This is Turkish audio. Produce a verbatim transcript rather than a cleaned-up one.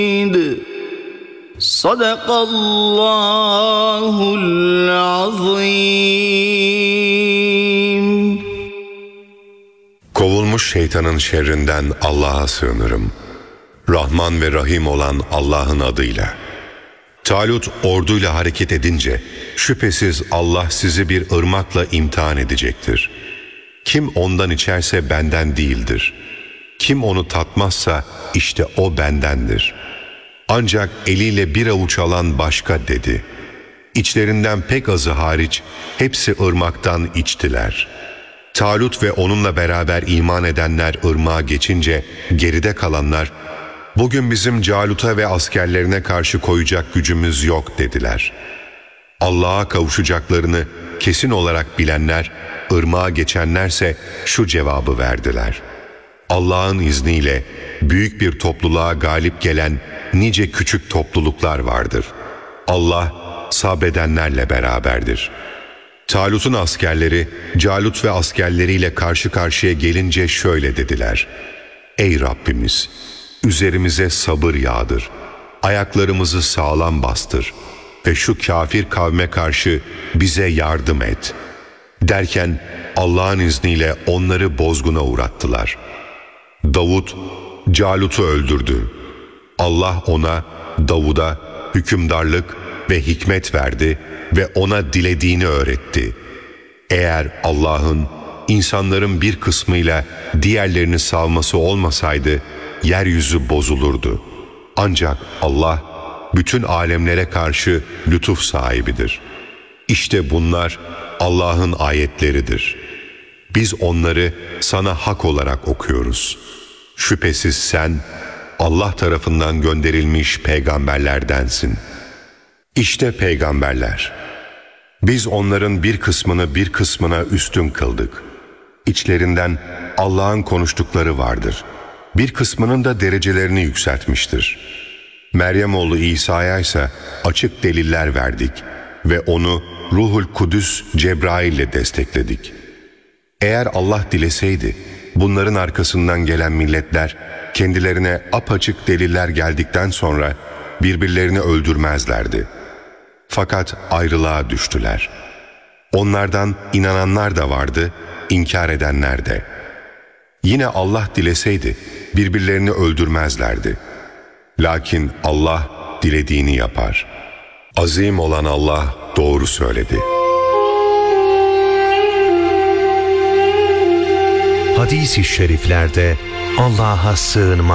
Sadakallahul azim. Kovulmuş şeytanın şerrinden Allah'a sığınırım. Rahman ve Rahim olan Allah'ın adıyla. Talut orduyla hareket edince şüphesiz Allah sizi bir ırmakla imtihan edecektir. Kim ondan içerse benden değildir. Kim onu tatmazsa işte o bendendir. Ancak eliyle bir avuç alan başka dedi. İçlerinden pek azı hariç hepsi ırmaktan içtiler. Talut ve onunla beraber iman edenler ırmağa geçince geride kalanlar, bugün bizim Calut'a ve askerlerine karşı koyacak gücümüz yok dediler. Allah'a kavuşacaklarını kesin olarak bilenler, ırmağa geçenlerse şu cevabı verdiler. Allah'ın izniyle büyük bir topluluğa galip gelen nice küçük topluluklar vardır. Allah sabredenlerle beraberdir. Talut'un askerleri Calut ve askerleriyle karşı karşıya gelince şöyle dediler. Ey Rabbimiz! Üzerimize sabır yağdır. Ayaklarımızı sağlam bastır ve şu kafir kavme karşı bize yardım et. Derken Allah'ın izniyle onları bozguna uğrattılar. Davud Calut'u öldürdü. Allah ona, Davud'a hükümdarlık ve hikmet verdi ve ona dilediğini öğretti. Eğer Allah'ın insanların bir kısmıyla diğerlerini salması olmasaydı, yeryüzü bozulurdu. Ancak Allah bütün alemlere karşı lütuf sahibidir. İşte bunlar Allah'ın ayetleridir. Biz onları sana hak olarak okuyoruz. Şüphesiz sen Allah tarafından gönderilmiş peygamberlerdensin. İşte peygamberler. Biz onların bir kısmını bir kısmına üstün kıldık. İçlerinden Allah'ın konuştukları vardır. Bir kısmının da derecelerini yükseltmiştir. Meryem oğlu İsa'ya ise açık deliller verdik ve onu Ruhul Kudüs Cebrail ile destekledik. Eğer Allah dileseydi, bunların arkasından gelen milletler kendilerine apaçık deliller geldikten sonra birbirlerini öldürmezlerdi. Fakat ayrılığa düştüler. Onlardan inananlar da vardı, inkar edenler de. Yine Allah dileseydi birbirlerini öldürmezlerdi. Lakin Allah dilediğini yapar. Azim olan Allah doğru söyledi. Hadis-i şeriflerde Allah'a sığınma